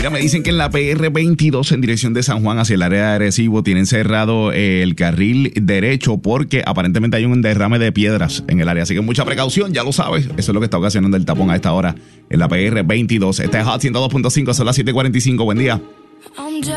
Mira, me dicen que en la PR 22 en dirección de San Juan hacia el área de Arecibo tienen cerrado el carril derecho porque aparentemente hay un derrame de piedras en el área. Así que mucha precaución, ya lo sabes. Eso es lo que está ocasionando el tapón a esta hora en la PR 22. Este es Hot 102.5, son las 7:45. Buen día.